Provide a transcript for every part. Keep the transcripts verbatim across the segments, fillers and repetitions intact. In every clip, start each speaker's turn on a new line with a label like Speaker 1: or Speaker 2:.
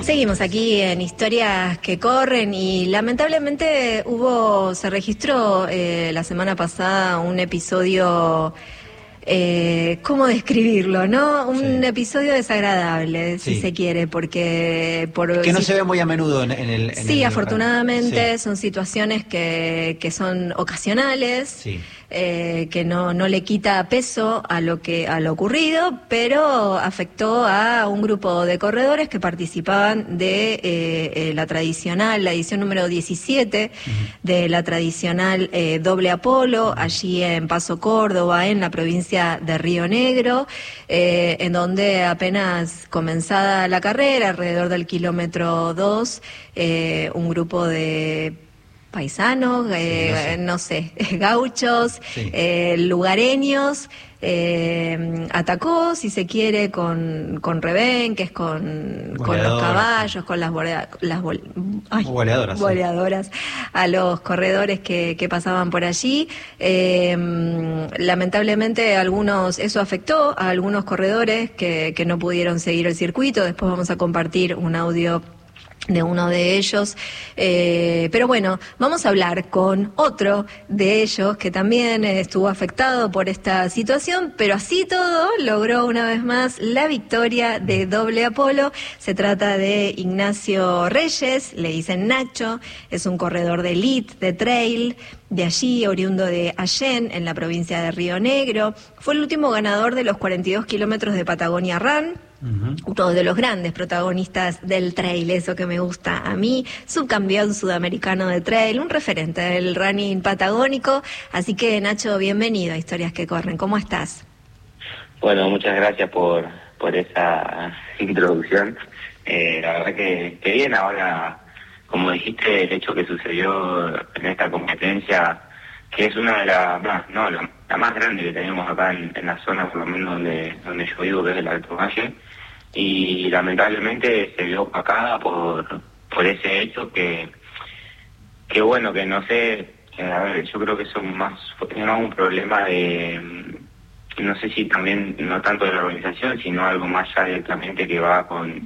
Speaker 1: Seguimos aquí en Historias que Corren y lamentablemente hubo, se registró eh, la semana pasada un episodio, eh, ¿cómo describirlo, no? Un sí. episodio desagradable, si sí. se quiere, porque... Por,
Speaker 2: que no
Speaker 1: si,
Speaker 2: se ve muy a menudo en, en el... En
Speaker 1: sí,
Speaker 2: el,
Speaker 1: afortunadamente
Speaker 2: sí.
Speaker 1: son situaciones que, que son ocasionales.
Speaker 2: Sí.
Speaker 1: Eh, que no, no le quita peso a lo que a lo ocurrido, pero afectó a un grupo de corredores que participaban de eh, eh, la tradicional, la edición número diecisiete uh-huh. de la tradicional eh, doble Apolo, uh-huh. allí en Paso Córdoba, en la provincia de Río Negro, eh, en donde apenas comenzada la carrera, alrededor del kilómetro dos, eh, un grupo de paisanos, eh, sí, no, sé. no sé, gauchos, sí. eh, lugareños, eh, atacó, si se quiere, con, con rebenques, con, con los caballos, con las, bolea, las bol, ay, boleadoras, boleadoras sí. a los corredores que, que pasaban por allí. Eh, lamentablemente algunos, eso afectó a algunos corredores que, que no pudieron seguir el circuito. Después vamos a compartir un audio de uno de ellos, eh, pero bueno, vamos a hablar con otro de ellos que también estuvo afectado por esta situación, pero así todo logró una vez más la victoria de doble Apolo. Se trata de Ignacio Reyes, le dicen Nacho, es un corredor de elite, de trail, de allí, oriundo de Allén, en la provincia de Río Negro. Fue el último ganador de los cuarenta y dos kilómetros de Patagonia Run, uh-huh. uno de los grandes protagonistas del trail, eso que me gusta a mí, subcampeón sudamericano de trail, un referente del running patagónico. Así que, Nacho, bienvenido a Historias que Corren. ¿Cómo estás?
Speaker 3: Bueno, muchas gracias por, por esa introducción. Eh, la verdad que, que bien, ahora... Como dijiste, el hecho que sucedió en esta competencia, que es una de las más, no, la, la más grande que tenemos acá en, en la zona, por lo menos donde, donde yo vivo, que es el Alto Valle, y lamentablemente se vio opacada por, por ese hecho que, que bueno, que no sé, a ver, yo creo que eso más fue más un problema de, no sé si también, no tanto de la organización, sino algo más ya directamente que va con,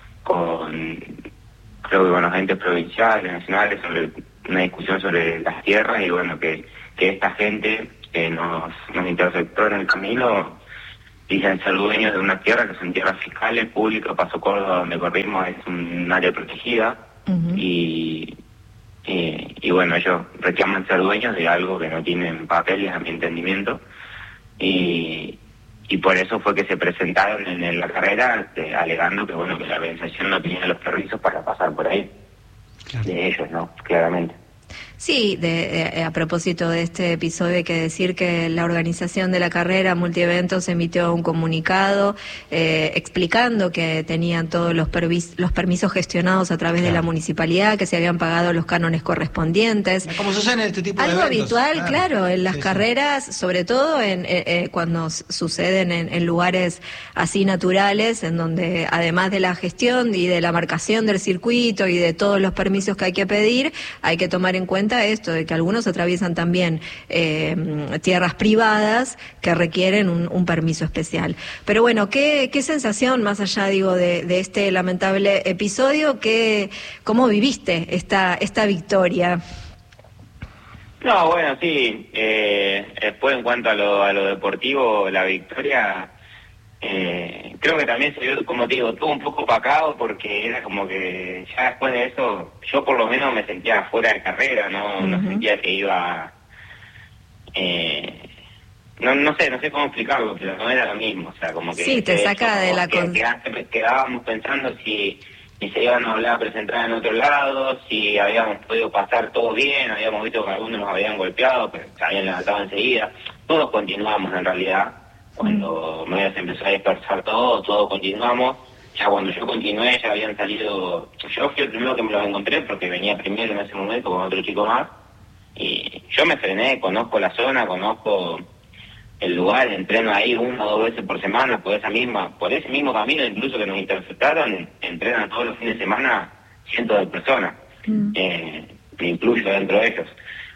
Speaker 3: con creo que con los entes provinciales, nacionales, sobre una discusión sobre las tierras, y bueno, que, que esta gente que nos, nos interceptó en el camino dicen ser dueños de una tierra que son tierras fiscales, públicas. Paso Córdoba, donde corrimos, es un área protegida, uh-huh. y, y, y bueno, ellos reclaman ser dueños de algo que no tienen papeles, a mi entendimiento, y... Y por eso fue que se presentaron en, en la carrera, eh, alegando que bueno que la organización no tenía los permisos para pasar por ahí. Claro. De ellos, ¿no? Claramente.
Speaker 1: Sí, de, de, a propósito de este episodio hay que decir que la organización de la carrera Multieventos emitió un comunicado eh, explicando que tenían todos los, pervis, los permisos gestionados a través claro. de la municipalidad, que se habían pagado los cánones correspondientes.
Speaker 2: Como sucede en este tipo de
Speaker 1: Algo
Speaker 2: eventos.
Speaker 1: habitual, claro, claro en las
Speaker 2: sí,
Speaker 1: carreras, sí. sobre todo en eh, eh, cuando suceden en, en lugares así naturales, en donde además de la gestión y de la marcación del circuito y de todos los permisos que hay que pedir, hay que tomar en cuenta esto de que algunos atraviesan también eh, tierras privadas que requieren un, un permiso especial. Pero bueno, ¿qué, qué sensación, más allá digo de, de este lamentable episodio, que, cómo viviste esta, esta victoria?
Speaker 3: No, bueno, sí, eh, después en cuanto a lo, a lo deportivo, la victoria... Eh, creo que también se vio, como te digo, todo un poco opacado, porque era como que ya después de eso yo por lo menos me sentía fuera de carrera, no, uh-huh. no sentía que iba eh, no no sé no sé cómo explicarlo, pero no era lo mismo, o sea, como que
Speaker 1: sí, te saca de la
Speaker 3: que, con... que, quedábamos pensando si, si se iban a hablar a presentar en otro lado, si habíamos podido pasar todo bien, habíamos visto que algunos nos habían golpeado, pero se habían levantado enseguida. Todos continuamos en realidad. Cuando me se empezó a dispersar todo, todo continuamos. Ya cuando yo continué, ya habían salido... Yo fui el primero que me los encontré, porque venía primero en ese momento con otro chico más. Y yo me frené, conozco la zona, conozco el lugar, entreno ahí una o dos veces por semana, por esa misma, por ese mismo camino, incluso que nos interceptaron, entrenan todos los fines de semana cientos de personas. Mm. Eh, me incluyo dentro de ellos.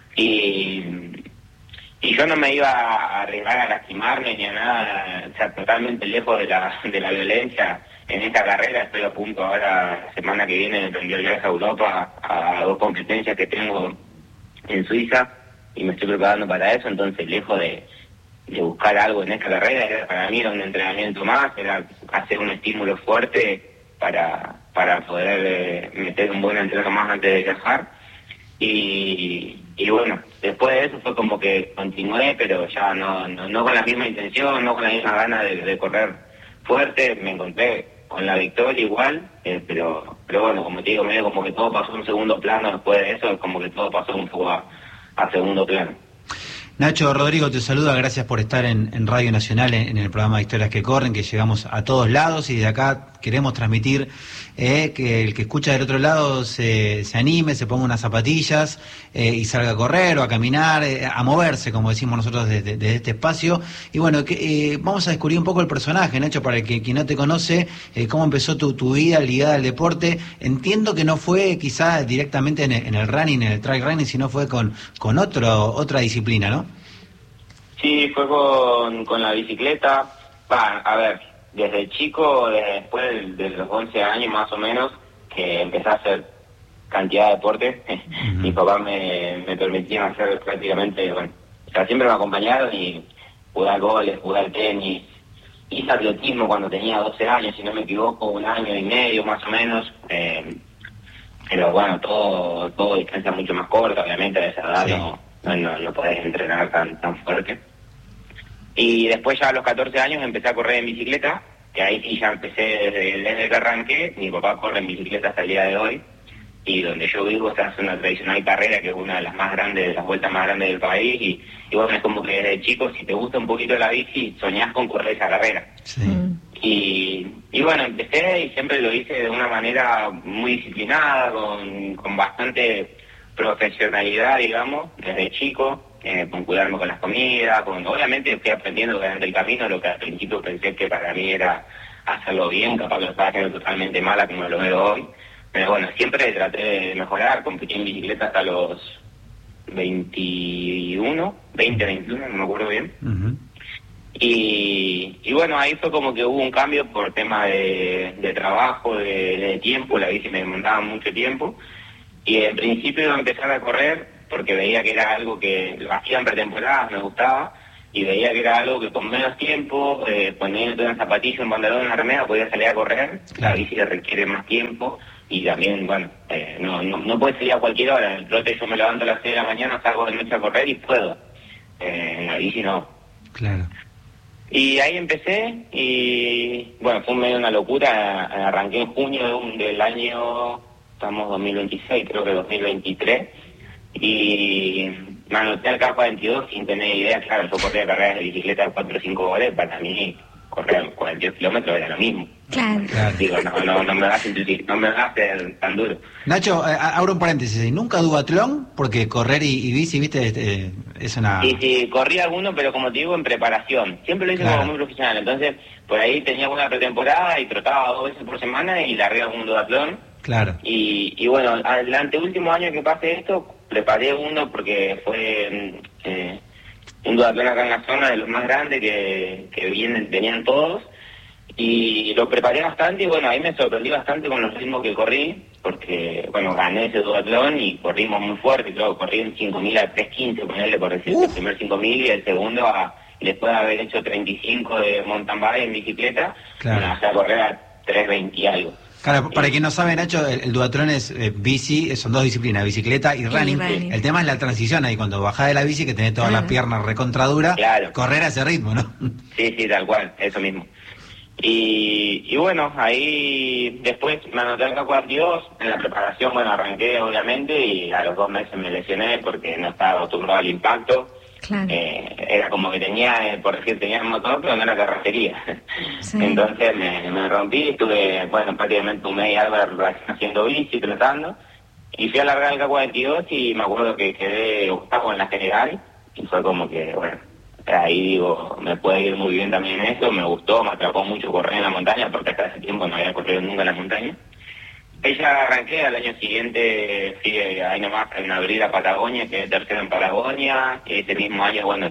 Speaker 3: Y... Y yo no me iba a arriesgar a lastimarme ni a nada, o sea, totalmente lejos de la de la violencia. en esta carrera. Estoy a punto ahora, la semana que viene, de emprender el viaje a Europa, a dos competencias que tengo en Suiza, y me estoy preparando para eso. Entonces, lejos de, de buscar algo en esta carrera, era, para mí era un entrenamiento más, era hacer un estímulo fuerte para, para poder eh, meter un buen entreno más antes de viajar. Y, y bueno, después de eso fue como que continué, pero ya no, no, no con la misma intención, no con la misma gana de, de correr fuerte. Me encontré con la victoria igual, eh, pero pero bueno, como te digo, medio como que todo pasó en un segundo plano. Después de eso, como que todo pasó un poco a, a segundo plano.
Speaker 2: Nacho, Rodrigo te saluda, gracias por estar en, en Radio Nacional, en, en el programa de Historias que Corren, que llegamos a todos lados, y de acá queremos transmitir eh, que el que escucha del otro lado se, se anime, se ponga unas zapatillas eh, y salga a correr o a caminar, eh, a moverse, como decimos nosotros desde, desde este espacio. Y bueno, que, eh, vamos a descubrir un poco el personaje, Nacho, para el que quien no te conoce, eh, cómo empezó tu, tu vida ligada al deporte. Entiendo que no fue quizás directamente en el, en el running, en el trail running, sino fue con, con otro, otra disciplina, ¿no?
Speaker 3: Sí, fue con, con la bicicleta. Va, a ver, desde chico, después de, de los once años más o menos, que empecé a hacer cantidad de deporte. Uh-huh. Mi papá me, me permitía hacer prácticamente, bueno, o sea, siempre me acompañaron, y jugué al goles, jugué al tenis, hice atletismo cuando tenía doce años, si no me equivoco, un año y medio más o menos. Eh, pero bueno, todo, todo distancia mucho más corta, obviamente a esa edad. Sí. no, no, no, no podés entrenar tan, tan fuerte. Y después ya a los catorce años empecé a correr en bicicleta, que ahí sí ya empecé desde, desde que arranqué. Mi papá corre en bicicleta hasta el día de hoy, y donde yo vivo se hace una tradicional carrera que es una de las más grandes, de las vueltas más grandes del país, y, y bueno, es como que desde chico, si te gusta un poquito la bici, soñás con correr esa carrera.
Speaker 2: Sí.
Speaker 3: Y, y bueno, empecé y siempre lo hice de una manera muy disciplinada, con, con bastante profesionalidad, digamos, desde chico. Eh, con cuidarme con las comidas, con, obviamente fui aprendiendo durante el camino lo que al principio pensé que para mí era hacerlo bien, capaz que lo estaba haciendo totalmente mala como lo veo hoy, pero bueno, siempre traté de mejorar. Competí en bicicleta hasta los veintiuno, veinte, veintiuno, no me acuerdo bien. Uh-huh. y, y bueno, ahí fue como que hubo un cambio por tema de, de trabajo, de, de tiempo. La bici me demandaba mucho tiempo, y en principio iba a empezar a correr porque veía que era algo que lo hacía en pretemporadas, me gustaba, y veía que era algo que con menos tiempo, eh, poniendo una zapatilla, un pantalón, una remera, podía salir a correr. La bici requiere más tiempo, y también, bueno, eh, no, no, no puede salir a cualquier hora. En el trote yo me levanto a las seis de la mañana, salgo de noche a correr y puedo. Eh, en la bici no.
Speaker 2: Claro.
Speaker 3: Y ahí empecé, y bueno, fue medio una locura. Arranqué en junio de un, del año, estamos dos mil veintiséis, creo que dos mil veintitrés, y me anoté al K cuarenta y dos sin tener idea. Claro, yo corría carreras de bicicleta de cuatro o cinco horas, para mí correr cuarenta y dos kilómetros era lo mismo.
Speaker 1: Claro.
Speaker 3: Claro. Digo, no, no, no me va a sentir, no me va a hacer tan duro.
Speaker 2: Nacho, eh, abro un paréntesis, ¿nunca duatlón? Porque correr y, y bici, viste, este, es una...
Speaker 3: Sí, sí, corrí alguno, pero como te digo, en preparación. Siempre lo hice claro. como muy profesional. Entonces, por ahí tenía una pretemporada y trotaba dos veces por semana y largué algún duatlón.
Speaker 2: Claro.
Speaker 3: Y, y bueno, al anteúltimo año que pasé esto, preparé uno porque fue eh, un duatlón acá en la zona, de los más grandes que, que vienen, venían todos, y lo preparé bastante. Y bueno, ahí me sorprendí bastante con los ritmos que corrí, porque bueno, gané ese duatlón y corrimos muy fuerte. Creo que corrí en cinco mil a tres quince, ponerle por decir, el primer cinco mil, y el segundo a, después de haber hecho treinta y cinco de mountain bike en bicicleta, claro. Bueno, hasta correr a tres veinte y algo.
Speaker 2: Claro, para quien no sabe, Nacho, el, el duatlón es eh, bici, son dos disciplinas, bicicleta y running. Sí. El tema es la transición ahí, cuando bajás de la bici, que tenés todas ah. las piernas recontraduras, claro. correr a ese ritmo, ¿no?
Speaker 3: Sí, sí, tal cual, eso mismo. Y, y bueno, ahí después me anoté al K cuarenta y dos, en la preparación, bueno, arranqué obviamente, y a los dos meses me lesioné porque no estaba acostumbrado al impacto. Claro. Eh, era como que tenía, por decir, tenía el motor, pero no era carrocería. Sí. Entonces me, me rompí, estuve, bueno, prácticamente un mes y algo haciendo bici, tratando, y fui a largar el K cuarenta y dos y me acuerdo que quedé octavo en la general, y fue como que, bueno, ahí digo, me puede ir muy bien también en esto. Me gustó, me atrapó mucho correr en la montaña, porque hasta ese tiempo no había corrido nunca en la montaña. Ella arranqué, al año siguiente fui ahí nomás en abril a Patagonia, quedé tercero en Patagonia. Ese mismo año, bueno,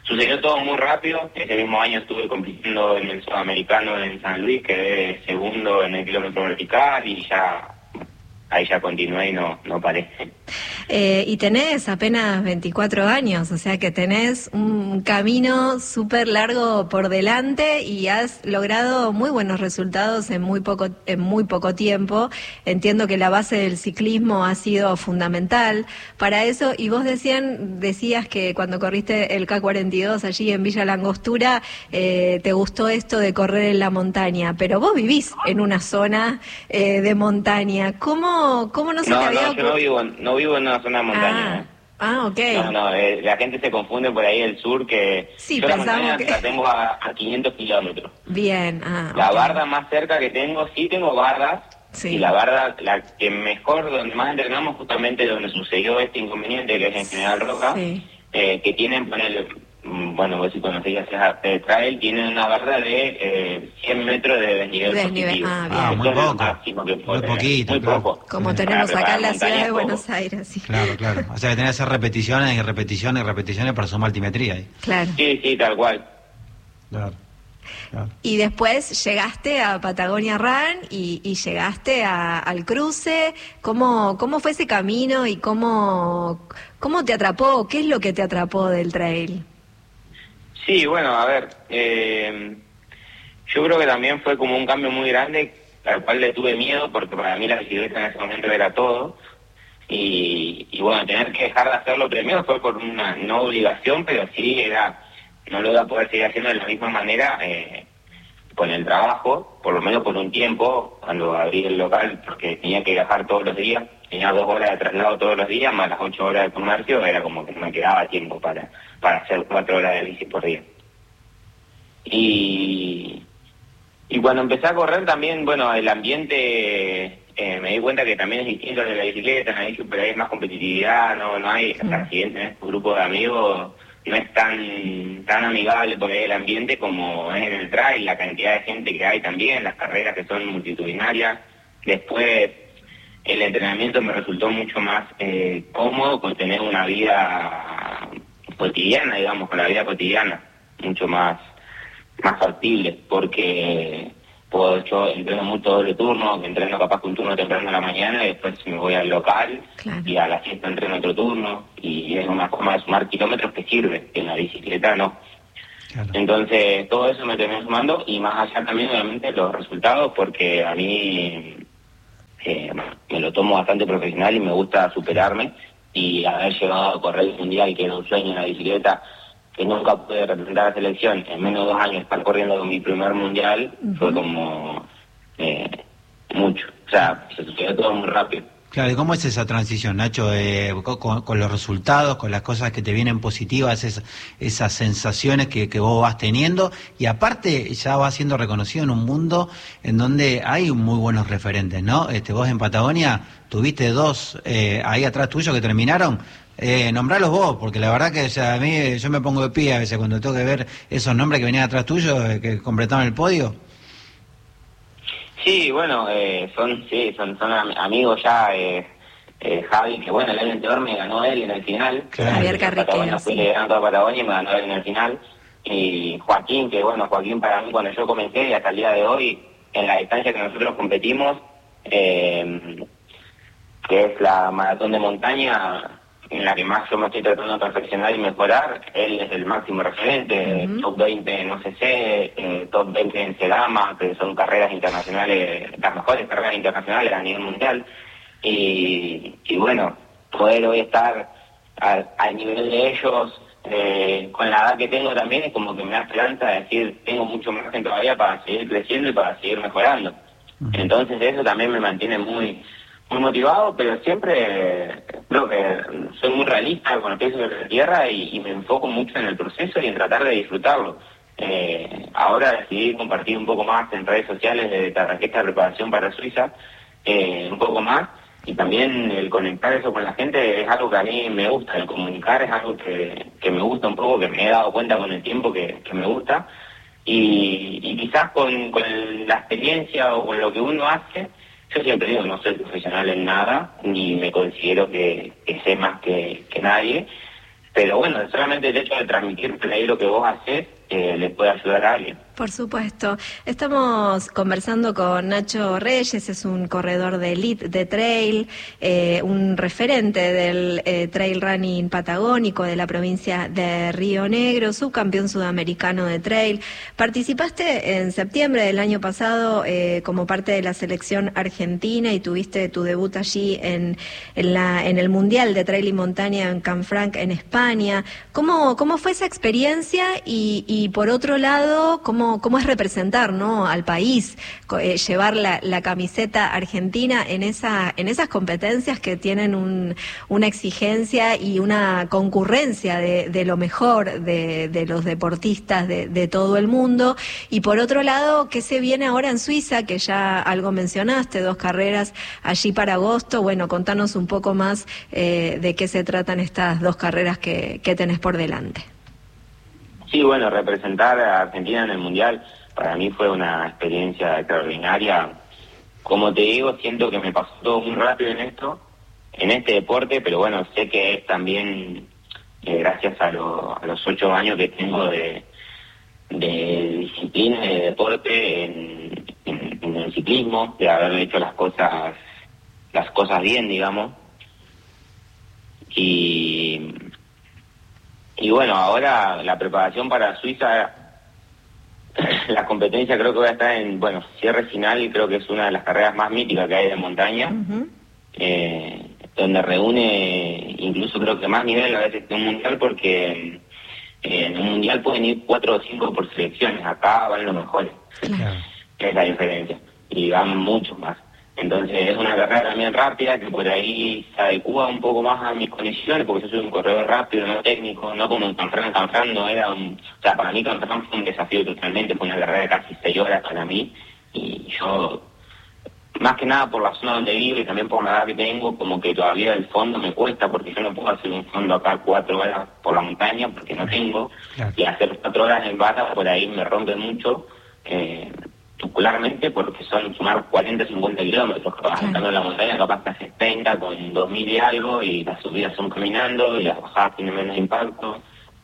Speaker 3: sucedió todo muy rápido. Ese mismo año estuve compitiendo en el Sudamericano en San Luis, quedé segundo en el kilómetro vertical y ya ahí ya continué y no, no paré.
Speaker 1: Eh, y tenés apenas veinticuatro años, o sea que tenés un camino súper largo por delante y has logrado muy buenos resultados en muy poco en muy poco tiempo. Entiendo que la base del ciclismo ha sido fundamental para eso, y vos decían, decías que cuando corriste el K cuarenta y dos allí en Villa Langostura, eh, te gustó esto de correr en la montaña, pero vos vivís en una zona eh, de montaña. ¿Cómo, cómo no se
Speaker 3: no,
Speaker 1: te había
Speaker 3: No, yo no vivo, en, no vivo en una zona de montaña.
Speaker 1: Ah,
Speaker 3: ¿eh?
Speaker 1: ah ok.
Speaker 3: No, no, eh, la gente se confunde por ahí del sur, que
Speaker 1: sí,
Speaker 3: yo la montaña
Speaker 1: que...
Speaker 3: la tengo a, a quinientos kilómetros.
Speaker 1: Bien, ah,
Speaker 3: La
Speaker 1: okay.
Speaker 3: barda más cerca que tengo, sí tengo bardas,
Speaker 1: sí.
Speaker 3: Y la barda, la que mejor, donde más entrenamos, justamente donde sucedió este inconveniente, que es en General Roca,
Speaker 1: sí.
Speaker 3: eh, que tienen, ponele, bueno, vos si conocéis el trail, tienen una barra de eh, cien metros de desnivel,
Speaker 1: desnivel
Speaker 3: positivo.
Speaker 1: Ah, bien.
Speaker 2: Ah, muy poco,
Speaker 3: que
Speaker 2: muy poquito,
Speaker 3: muy
Speaker 2: claro.
Speaker 3: poco.
Speaker 1: Como
Speaker 2: Sí.
Speaker 1: tenemos acá en la ciudad de
Speaker 3: poco.
Speaker 1: Buenos Aires, sí.
Speaker 2: Claro, claro. O sea que tenés que hacer repeticiones y repeticiones y repeticiones para sumar altimetría ahí.
Speaker 1: Claro.
Speaker 3: Sí, sí, tal cual.
Speaker 2: Claro. Claro.
Speaker 1: Y después llegaste a Patagonia Run y, y llegaste a, al cruce. ¿Cómo, cómo fue ese camino y cómo, cómo te atrapó? ¿Qué es lo que te atrapó del trail?
Speaker 3: Sí, bueno, a ver, eh, yo creo que también fue como un cambio muy grande, al cual le tuve miedo, porque para mí la bicicleta en ese momento era todo. Y, y bueno, tener que dejar de hacerlo primero fue por una no obligación, pero sí era... no lo iba a poder seguir haciendo de la misma manera eh, con el trabajo, por lo menos por un tiempo, cuando abrí el local, porque tenía que viajar todos los días, tenía dos horas de traslado todos los días, más las ocho horas de comercio, era como que no me quedaba tiempo para, para hacer cuatro horas de bici por día. Y, y cuando empecé a correr también, bueno, el ambiente... Eh, me di cuenta que también es distinto de la bicicleta, me dije, pero hay más competitividad, no no hay
Speaker 1: Mm.
Speaker 3: accidentes en este grupo de amigos, no es tan tan amigable por ahí el ambiente como es en el trail, la cantidad de gente que hay también, las carreras que son multitudinarias. Después el entrenamiento me resultó mucho más eh, cómodo con tener una vida cotidiana, digamos, con la vida cotidiana, mucho más, más factible, porque puedo, yo entreno mucho doble turno, que entreno capaz que un turno temprano en la mañana y después me voy al local,
Speaker 1: claro.
Speaker 3: Y a la siesta entreno otro turno, y es una forma de sumar kilómetros que sirve, que en la bicicleta no. Claro. Entonces todo eso me terminó sumando, y más allá también obviamente los resultados, porque a mí eh, me lo tomo bastante profesional y me gusta superarme, y haber llegado a correr el mundial, que era un sueño en la bicicleta, que nunca pude representar a la selección, en menos de dos años estar corriendo con mi primer mundial, uh-huh. Fue como eh, mucho, o sea, se sucedió todo muy rápido.
Speaker 2: Claro, ¿y cómo es esa transición, Nacho, eh, con, con los resultados, con las cosas que te vienen positivas, es, esas sensaciones que, que vos vas teniendo, y aparte ya vas siendo reconocido en un mundo en donde hay muy buenos referentes, ¿no? Este, vos en Patagonia tuviste dos eh, ahí atrás tuyo que terminaron. Eh, nombralos vos, porque la verdad que o sea, a mí yo me pongo de pie a veces cuando tengo que ver esos nombres que venían atrás tuyo, eh, que completaron el podio.
Speaker 3: Sí, bueno, eh, son sí son son am- amigos ya, eh, eh, Javi, que bueno, el año anterior me ganó él en el final.
Speaker 1: Claro. Javier Carriquero,
Speaker 3: Fui
Speaker 1: sí.
Speaker 3: liderando toda Patagonia y me ganó él en el final. Y Joaquín, que bueno, Joaquín para mí cuando yo comencé y hasta el día de hoy, en la distancia que nosotros competimos, eh, que es la maratón de montaña, en la que más yo me estoy tratando de perfeccionar y mejorar, él es el máximo referente, uh-huh. Top veinte en O C C, eh, top veinte en Sedama, que son carreras internacionales, las mejores carreras internacionales a nivel mundial, y, y bueno, poder hoy estar al, al nivel de ellos, eh, con la edad que tengo también, es como que me da esperanza de decir, tengo mucho margen todavía para seguir creciendo y para seguir mejorando. Uh-huh. Entonces eso también me mantiene muy... muy motivado, pero siempre creo que soy muy realista con el peso de la tierra y, y me enfoco mucho en el proceso y en tratar de disfrutarlo. Eh, ahora decidí compartir un poco más en redes sociales de la raqueta de preparación para Suiza, eh, un poco más, y también el conectar eso con la gente es algo que a mí me gusta, el comunicar es algo que, que me gusta un poco, que me he dado cuenta con el tiempo que, que me gusta, y, y quizás con, con la experiencia o con lo que uno hace. Yo siempre digo, no soy profesional en nada, ni me considero que, que sé más que, que nadie, pero bueno, solamente el hecho de transmitirte ahí lo que vos hacés eh, le puede ayudar a alguien.
Speaker 1: Por supuesto. Estamos conversando con Nacho Reyes, es un corredor de elite de trail, eh, un referente del eh, trail running patagónico de la provincia de Río Negro, subcampeón sudamericano de trail. Participaste en septiembre del año pasado eh, como parte de la selección argentina y tuviste tu debut allí en, en, la, en el Mundial de Trail y Montaña en Canfranc, en España. ¿Cómo, cómo fue esa experiencia? Y, y por otro lado, ¿cómo Cómo, cómo es representar, ¿no?, al país, eh, llevar la, la camiseta argentina en esa en esas competencias que tienen un, una exigencia y una concurrencia de, de lo mejor de, de los deportistas de, de todo el mundo? Y por otro lado, ¿qué se viene ahora en Suiza? Que ya algo mencionaste, dos carreras allí para agosto. Bueno, contanos un poco más eh, de qué se tratan estas dos carreras que, que tenés por delante.
Speaker 3: Sí, bueno, representar a Argentina en el Mundial para mí fue una experiencia extraordinaria. Como te digo, siento que me pasó todo muy rápido en esto, en este deporte, pero bueno, sé que es también eh, gracias a, lo, a los ocho años que tengo de, de disciplina y de deporte en, en, en el ciclismo, de haber hecho las cosas, las cosas bien, digamos. Y... Y bueno, ahora la preparación para Suiza, la competencia creo que voy a estar en, bueno, cierre final, y creo que es una de las carreras más míticas que hay de montaña, uh-huh. eh, donde reúne incluso creo que más nivel a veces que un mundial, porque eh, en un mundial pueden ir cuatro o cinco por selecciones, acá van los mejores, claro. Esa es la diferencia, y van muchos más. Entonces es una carrera también rápida que por ahí se adecua un poco más a mis condiciones, porque yo soy un corredor rápido, no técnico, no como en Canfranc. Canfranc no era un... O sea, para mí Canfranc fue un desafío totalmente, fue una carrera de casi seis horas para mí, y yo, más que nada por la zona donde vivo y también por la edad que tengo, como que todavía el fondo me cuesta, porque yo no puedo hacer un fondo acá cuatro horas por la montaña, porque no tengo, claro. Y hacer cuatro horas en bata por ahí me rompe mucho, eh, particularmente porque son sumar cuarenta, cincuenta kilómetros, capaz sí. Estando en la montaña capaz que haces treinta con dos mil y algo, y las subidas son caminando y las bajadas tienen menos impacto.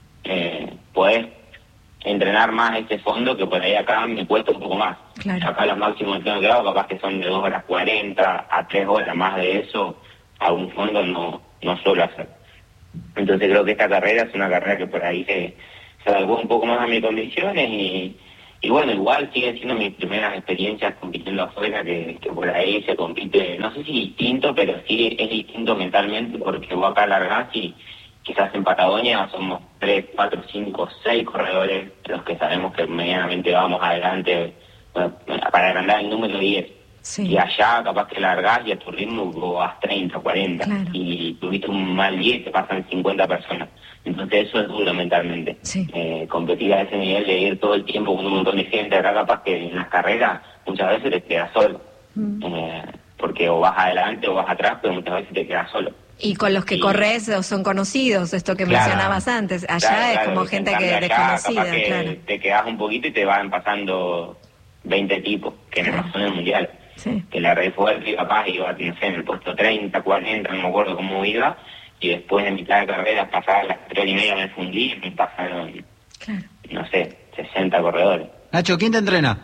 Speaker 3: Eh, podés entrenar más este fondo, que por ahí acá me cuesta un poco más. Claro. Acá los máximos que tengo capaz que son de dos horas cuarenta a tres horas, más de eso a un fondo no, no suelo hacer. Entonces creo que esta carrera es una carrera que por ahí se, se adaptó un poco más a mis condiciones, y Y bueno, igual siguen siendo mis primeras experiencias compitiendo afuera, que, que por ahí se compite, no sé si distinto, pero sí es distinto mentalmente, porque vos acá largás y quizás en Patagonia somos tres, cuatro, cinco, seis corredores los que sabemos que medianamente vamos adelante, bueno, para agrandar el número diez. Sí. Y allá capaz que largás y a tu ritmo vos vas treinta, cuarenta, claro. Y tuviste un mal diez, te pasan cincuenta personas. Entonces eso es duro mentalmente. Sí. Eh, competir a ese nivel de ir todo el tiempo con un montón de gente, acá capaz que en las carreras muchas veces te quedas solo. Mm. Eh, porque o vas adelante o vas atrás, pero muchas veces te quedas solo.
Speaker 1: Y con los que y... corres son conocidos, esto que claro. mencionabas antes. Allá claro, es claro, como gente que allá, desconocida.
Speaker 3: Que
Speaker 1: claro.
Speaker 3: Te quedas un poquito y te van pasando veinte tipos, que claro. me pasó en el Mundial. Sí. Que la red fuerte y capaz iba, no sé, en el puesto treinta, cuarenta, no me acuerdo cómo iba, y después de mitad de carrera, pasadas las tres horas y media me fundí y me pasaron, claro. no sé, sesenta corredores.
Speaker 2: Nacho, ¿quién te entrena?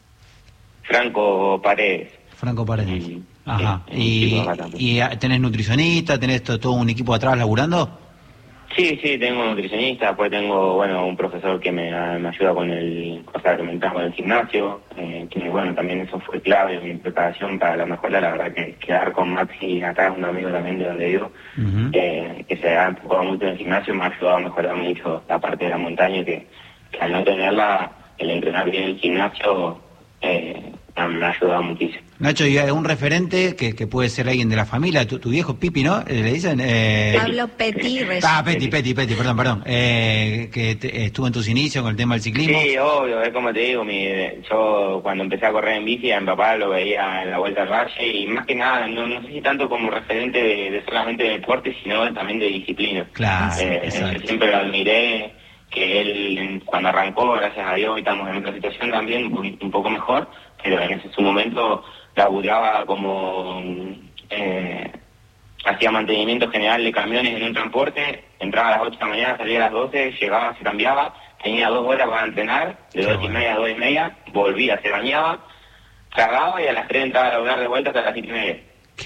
Speaker 3: Franco Paredes.
Speaker 2: Franco Paredes. Y, Ajá. Sí, ¿Y, ¿Y tenés nutricionista? ¿Tenés todo, todo un equipo atrás laburando?
Speaker 3: Sí, sí, tengo un nutricionista, después tengo, bueno, un profesor que me, me ayuda con el, o sea, que me entra con el gimnasio, eh, que bueno, también eso fue clave en mi preparación para la mejora, la verdad que quedar con Maxi acá, un amigo también de donde vivo, uh-huh. eh, que se ha enfocado mucho en el gimnasio, me ha ayudado a mejorar mucho la parte de la montaña, que, que al no tenerla, el entrenar bien el gimnasio, eh, me ha ayudado muchísimo.
Speaker 2: Nacho, y un referente que, que puede ser alguien de la familia, tu, tu viejo Pipi, ¿no? Le dicen... Eh...
Speaker 1: Pablo Petit.
Speaker 2: Ah, Petit, Petit, Petit, perdón, perdón. Eh, que te, estuvo en tus inicios con el tema del ciclismo.
Speaker 3: Sí, obvio, es como te digo, mi, yo cuando empecé a correr en bici, a mi papá lo veía en la Vuelta al Valle, y más que nada, no, no sé si tanto como referente de, de solamente de deporte, sino también de disciplina. Claro, eh, yo siempre lo admiré, que él cuando arrancó, gracias a Dios, y estamos en otra situación también, un, un poco mejor, pero en ese su momento laburaba como eh, hacía mantenimiento general de camiones en un transporte, entraba a las ocho de la mañana, salía a las doce, llegaba, se cambiaba, tenía dos horas para entrenar, de dos y media a dos y media, volvía, se bañaba, cargaba y a las tres entraba a laburar de vuelta hasta las siete y media.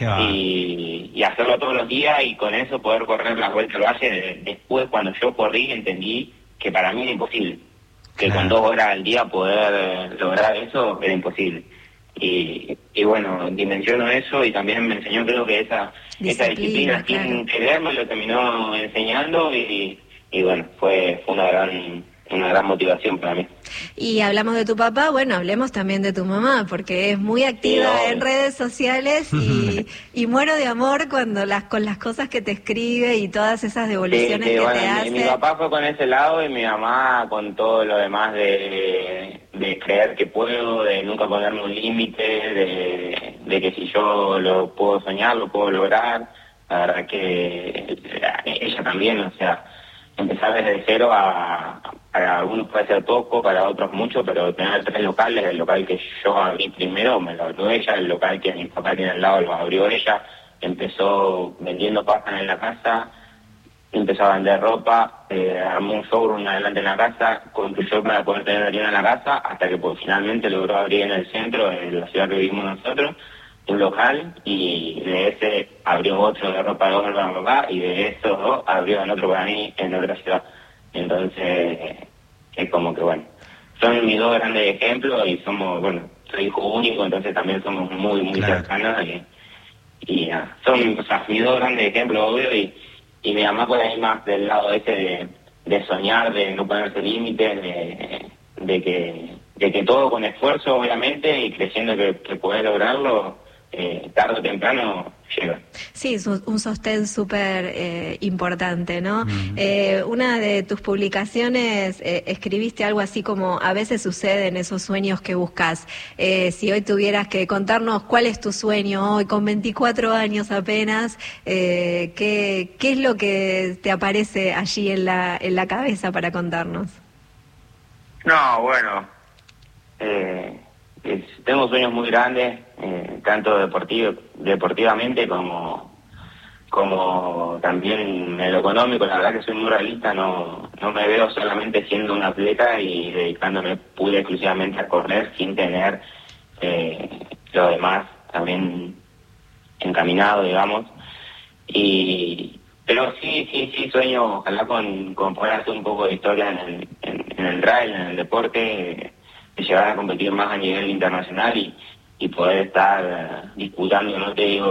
Speaker 3: Y, y hacerlo todos los días y con eso poder correr las vueltas al valle. Después, cuando yo corrí, entendí que para mí era imposible. Que claro, con dos horas al día poder lograr eso era imposible. Y, y bueno, dimensiono eso y también me enseñó, creo que esa disciplina, esa disciplina claro, sin quererme lo terminó enseñando y, y bueno, fue, fue una gran una gran motivación para mí.
Speaker 1: Y hablamos de tu papá, bueno, hablemos también de tu mamá, porque es muy activa sí, en redes sociales y, y muero de amor cuando las con las cosas que te escribe y todas esas devoluciones sí, sí, que bueno, te
Speaker 3: mi,
Speaker 1: hace.
Speaker 3: Mi papá fue con ese lado y mi mamá con todo lo demás de, de creer que puedo, de nunca ponerme un límite, de, de que si yo lo puedo soñar, lo puedo lograr. La verdad que ella también, o sea, empezar desde cero a, para algunos puede ser poco, para otros mucho, pero tener tres locales, el local que yo abrí primero me lo abrió ella, el local que mi papá tiene al lado lo abrió ella, empezó vendiendo pastas en la casa, empezó a vender ropa, eh, armó un showroom adelante en la casa, construyó para poder tener la tienda en la casa, hasta que pues finalmente logró abrir en el centro, en la ciudad que vivimos nosotros, un local, y de ese abrió otro de ropa de hombre para mi papá, y de esos dos abrió en otro para mí en otra ciudad. Entonces, es como que bueno, son mis dos grandes ejemplos y somos, bueno, soy hijo único, entonces también somos muy, muy claro, cercanos y, y uh, son, o sea, mis dos grandes ejemplos, obvio, y, y mi mamá puede ir más del lado ese de, de soñar, de no ponerse límites, de, de que de que todo con esfuerzo, obviamente, y creyendo que, que puede lograrlo, Eh, tarde o temprano llega.
Speaker 1: Sí, es un sostén súper eh, importante, ¿no?
Speaker 2: Mm.
Speaker 1: Eh, una de tus publicaciones eh, escribiste algo así como: a veces suceden esos sueños que buscas. Eh, si hoy tuvieras que contarnos cuál es tu sueño hoy, con veinticuatro años apenas, eh, ¿qué, qué es lo que te aparece allí en la, en la cabeza para contarnos?
Speaker 3: No, bueno, eh... tengo sueños muy grandes, eh, tanto deportivo, deportivamente como como también en lo económico. La verdad que soy muy realista, no no me veo solamente siendo un atleta y dedicándome pura y exclusivamente a correr sin tener eh, lo demás también encaminado, digamos. Y pero sí, sí, sí sueño, ojalá con, con poder hacer un poco de historia en el, en, en el trail, en el deporte, de llegar a competir más a nivel internacional y, y poder estar uh, disputando, no te digo